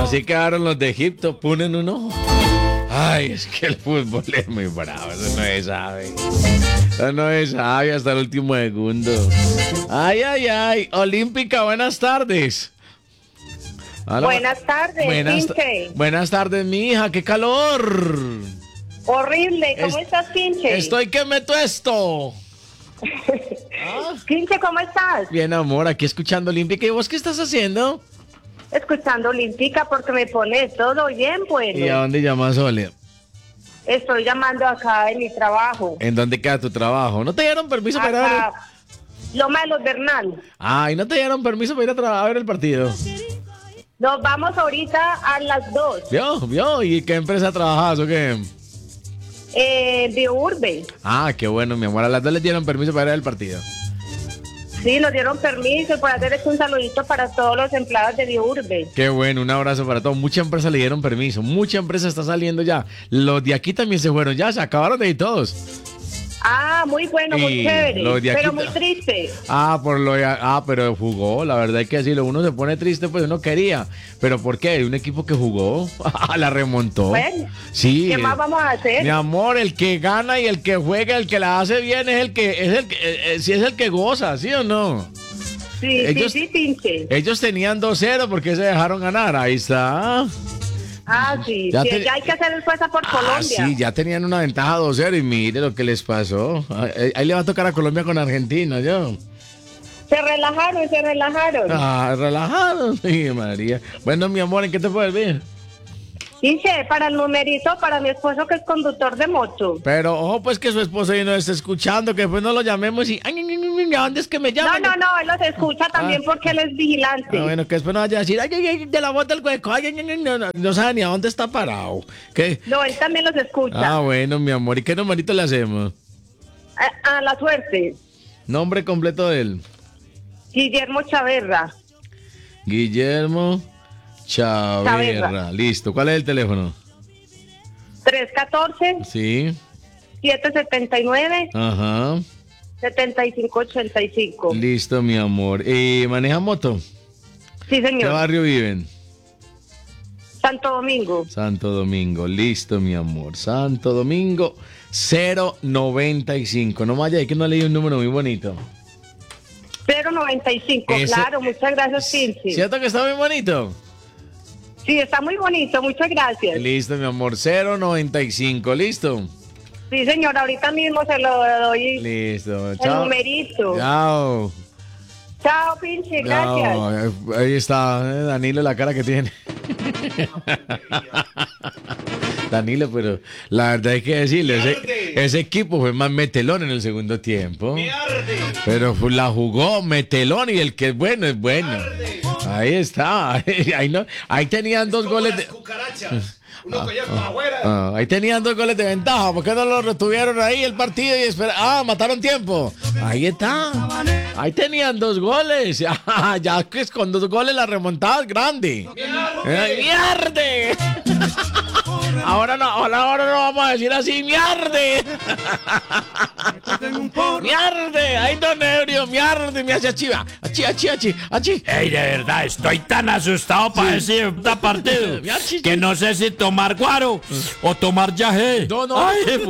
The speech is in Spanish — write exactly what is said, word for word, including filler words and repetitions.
Así quedaron los de Egipto, ponen un ojo. Ay, es que el fútbol es muy bravo, eso no se sabe. Eso no se sabe hasta el último segundo. Ay, ay, ay. Olímpica, buenas tardes. Hola, buenas tardes, buenas, Pinche. Buenas tardes, mi hija, qué calor. Horrible, ¿cómo Es, estás, Pinche? Estoy que meto esto. ¿Ah? Pinche, ¿cómo estás? Bien, amor, aquí escuchando Olímpica. ¿Y vos qué estás haciendo? Escuchando Olímpica porque me pone todo bien, bueno. ¿Y a dónde llamas, Ole? Estoy llamando acá en mi trabajo. ¿En dónde queda tu trabajo? ¿No te dieron permiso para ir a ver? Acá, Loma de los Bernal. Ay, ¿no te dieron permiso para ir a, tra- a ver el partido? Nos vamos ahorita a las dos. ¿Vio? ¿Vio? ¿Y qué empresa trabajas o qué? Eh, de Urbe. Ah, qué bueno, mi amor. A las dos les dieron permiso para ir al partido. Sí, nos dieron permiso por hacerles un saludito para todos los empleados de Diurbe. Qué bueno, un abrazo para todos. Mucha empresa le dieron permiso. Mucha empresa está saliendo ya. Los de aquí también se fueron ya, se acabaron de ir todos. Ah, muy bueno, muy Y chévere. los de aquí Pero ta- muy triste. Ah, por lo de- ah, pero jugó, la verdad hay que decirlo, uno se pone triste, pues uno quería, pero ¿por qué? Un equipo que jugó, la remontó. Bueno, Sí. ¿qué más vamos a hacer? Mi amor, el que gana y el que juega, el que la hace bien es el que es el que eh, eh, sí es el que goza, ¿sí o no? Sí, ellos- sí, sí, Pinche. Ellos tenían dos cero porque se dejaron ganar, ahí está. Ah, sí, Ya sí, te- ya hay que hacer esfuerzo por Ah, Colombia. sí, ya tenían una ventaja dos cero y mire lo que les pasó. Ahí, ahí le va a tocar a Colombia con Argentina, yo. Se relajaron, se relajaron. Ah, relajado, sí, María. Bueno, mi amor, ¿en qué te puedo servir? Dice, para el numerito, para mi esposo que es conductor de moto. Pero ojo, pues que su esposo ahí no está escuchando, que después no lo llamemos y... Ay, ay, ay, ay, ¿a dónde es que me No, llaman? no, no, él los escucha también porque él es vigilante. Ah, bueno, que después no vaya a decir, ay, ay, ay, de la voz del hueco, ay, ay, ay, ay, no, no, no sabe ni a dónde está parado. ¿Qué? No, él también los escucha. Ah, bueno, mi amor, ¿y qué numerito le hacemos? A, a la suerte. Nombre completo de él. Guillermo Chaverra. Guillermo Chaverra. Chaverra. Listo, ¿cuál es el teléfono? tres uno cuatro, Sí, siete siete nueve, ajá. siete cinco ocho cinco. Listo, mi amor. ¿Y maneja moto? Sí, ¿Qué señor. barrio viven? Santo Domingo. Santo Domingo, listo, mi amor. Santo Domingo, cero noventa y cinco. No vaya, hay que no leí un número muy bonito. cero noventa y cinco, Ese- claro, muchas gracias, Pinche. ¿Cierto que está muy bonito? Sí, está muy bonito, muchas gracias. Listo, mi amor, cero noventa y cinco, listo. Sí, señor, ahorita mismo se lo doy Listo, el chao. numerito. Chao. Chao, Pinche, gracias. Chao. Ahí está, eh, Danilo, la cara que tiene. Danilo, pero la verdad hay que decirle, ese, ese equipo fue más metelón en el segundo tiempo. Pero fu- la jugó metelón y el que es bueno es bueno. Ahí está, ahí, no, ahí tenían dos goles de... Ah, ahí tenían dos goles de ventaja. ¿Por qué no lo retuvieron ahí el partido y espera? Ah, mataron tiempo. Ahí está. Ahí tenían dos goles. Ah, ya que es con dos goles la remontada es grande. Eh, ¡Mierde! Ahora no, ahora, ahora no vamos a decir así, ¡mierde! ¡Mierde! ¡Ay, don Ebrio! ¡Mierde! Me hace chiva. ¡Achi, achi, achi! ¡Achi! Ey, de verdad, estoy tan asustado para ese partido que no sé si tomar guaro o tomar yagé. No, no. Ay,